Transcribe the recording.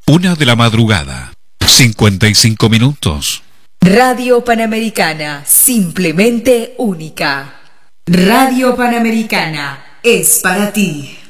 1 de la madrugada, 55 minutos. Radio Panamericana, simplemente única. Radio Panamericana es para ti.